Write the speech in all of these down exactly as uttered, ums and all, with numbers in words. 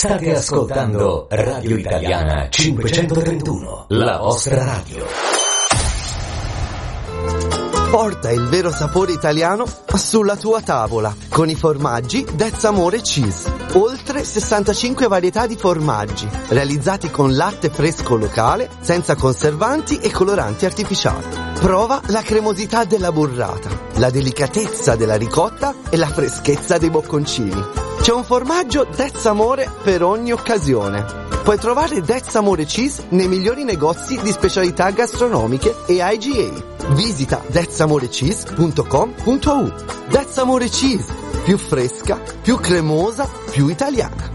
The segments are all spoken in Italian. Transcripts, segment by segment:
State ascoltando Radio Italiana cinquecentotrentuno, la vostra radio. Porta il vero sapore italiano sulla tua tavola con i formaggi That's Amore Cheese. Oltre sessantacinque varietà di formaggi realizzati con latte fresco locale, senza conservanti e coloranti artificiali. Prova la cremosità della burrata, la delicatezza della ricotta e la freschezza dei bocconcini. C'è un formaggio That's Amore per ogni occasione. Puoi trovare That's Amore Cheese nei migliori negozi di specialità gastronomiche e I G A. Visita that's amore cheese punto com punto a u. That's Amore Cheese, più fresca, più cremosa, più italiana.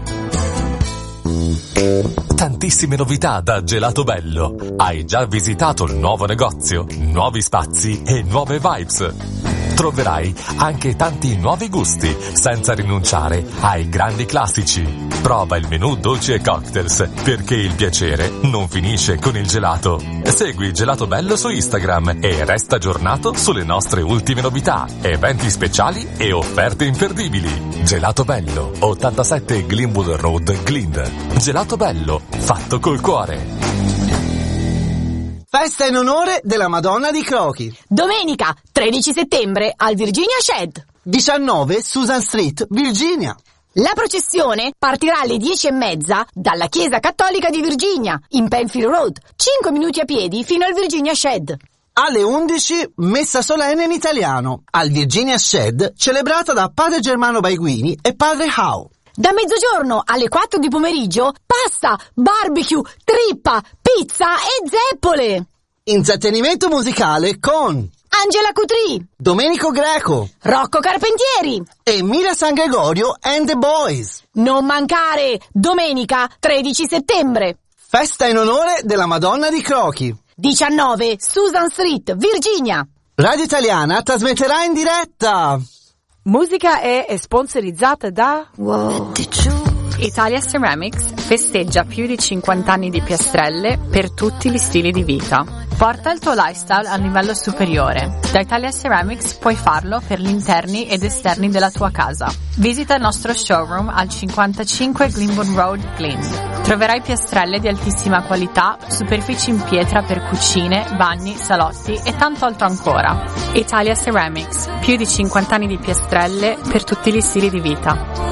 Tantissime novità da Gelato Bello. Hai già visitato il nuovo negozio, nuovi spazi e nuove vibes. Troverai anche tanti nuovi gusti, senza rinunciare ai grandi classici. Prova il menù dolci e cocktails, perché il piacere non finisce con il gelato. Segui Gelato Bello su Instagram e resta aggiornato sulle nostre ultime novità, eventi speciali e offerte imperdibili. Gelato Bello, ottantasette Glenwood Road, Glynn. Gelato Bello, fatto col cuore. Festa in onore della Madonna di Crochi. Domenica tredici settembre al Virginia Shed. diciannove Susan Street, Virginia. La processione partirà alle dieci e mezza dalla Chiesa Cattolica di Virginia, in Penfield Road, cinque minuti a piedi fino al Virginia Shed. Alle undici, messa solenne in italiano, al Virginia Shed, celebrata da Padre Germano Baiguini e Padre Howe. Da mezzogiorno alle quattro di pomeriggio, pasta, barbecue, trippa, pizza e zeppole. Intrattenimento musicale con Angela Cutri, Domenico Greco, Rocco Carpentieri e Mira San Gregorio and the Boys. Non mancare, domenica tredici settembre. Festa in onore della Madonna di Crochi. diciannove Susan Street, Virginia. Radio Italiana trasmetterà in diretta. Musica è sponsorizzata da wow. Italia Ceramics festeggia più di cinquanta anni di piastrelle per tutti gli stili di vita. Porta il tuo lifestyle a livello superiore. Da Italia Ceramics puoi farlo per gli interni ed esterni della tua casa. Visita il nostro showroom al cinquantacinque Glenwood Road, Glynn. Troverai piastrelle di altissima qualità, superfici in pietra per cucine, bagni, salotti e tanto altro ancora. Italia Ceramics, più di cinquanta anni di piastrelle per tutti gli stili di vita.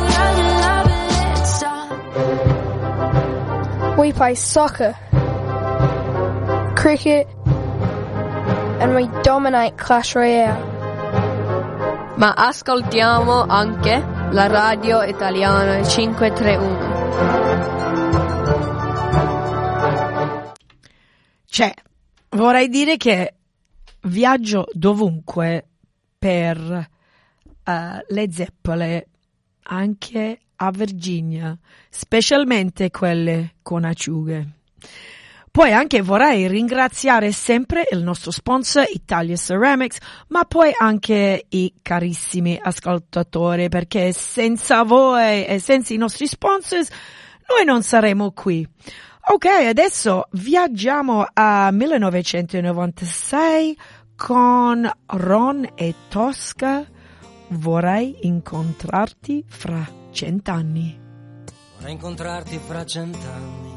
We play soccer, cricket, and we dominate Clash Royale. Ma ascoltiamo anche la radio italiana cinquecentotrentuno. Cioè, vorrei dire che viaggio dovunque per uh, le zeppole, anche a Virginia, specialmente quelle con acciughe. Poi anche vorrei ringraziare sempre il nostro sponsor Italia Ceramics, ma poi anche i carissimi ascoltatori, perché senza voi e senza i nostri sponsors noi non saremo qui. Ok, adesso viaggiamo a millenovecentonovantasei con Ron e Tosca. Vorrei incontrarti fra cent'anni. Vorrei incontrarti fra cent'anni